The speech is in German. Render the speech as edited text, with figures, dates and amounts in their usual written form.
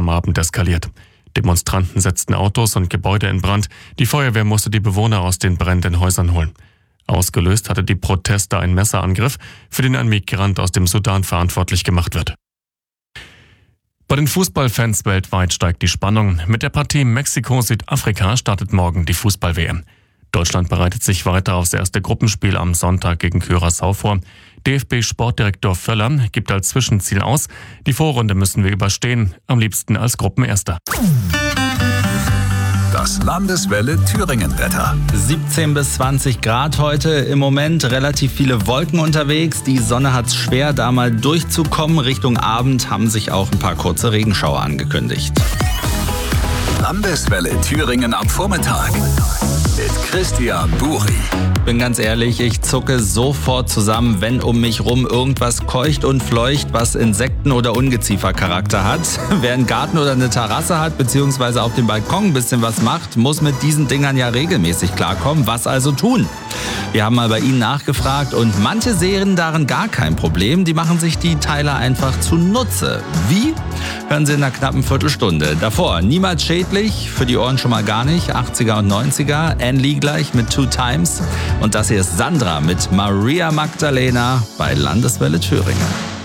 am Abend eskaliert. Demonstranten setzten Autos und Gebäude in Brand. Die Feuerwehr musste die Bewohner aus den brennenden Häusern holen. Ausgelöst hatte die Proteste einen Messerangriff, für den ein Migrant aus dem Sudan verantwortlich gemacht wird. Bei den Fußballfans weltweit steigt die Spannung. Mit der Partie Mexiko-Südafrika startet morgen die Fußball-WM. Deutschland bereitet sich weiter aufs erste Gruppenspiel am Sonntag gegen Curaçao vor. DFB-Sportdirektor Völler gibt als Zwischenziel aus: Die Vorrunde müssen wir überstehen, am liebsten als Gruppenerster. Das Landeswelle Thüringen-Wetter. 17 bis 20 Grad heute. Im Moment relativ viele Wolken unterwegs. Die Sonne hat es schwer, da mal durchzukommen. Richtung Abend haben sich auch ein paar kurze Regenschauer angekündigt. Landeswelle Thüringen am Vormittag mit Christian Buri. Bin ganz ehrlich, ich zucke sofort zusammen, wenn um mich rum irgendwas keucht und fleucht, was Insekten- oder Ungeziefercharakter hat. Wer einen Garten oder eine Terrasse hat, beziehungsweise auf dem Balkon ein bisschen was macht, muss mit diesen Dingern ja regelmäßig klarkommen. Was also tun? Wir haben mal bei Ihnen nachgefragt und manche sehen darin gar kein Problem. Die machen sich die Teile einfach zunutze. Wie? Hören Sie in einer knappen Viertelstunde. Davor niemals schädlich, für die Ohren schon mal gar nicht. 80er und 90er. Anne Lee gleich mit Two Times. Und das hier ist Sandra mit Maria Magdalena bei Landeswelle Thüringen.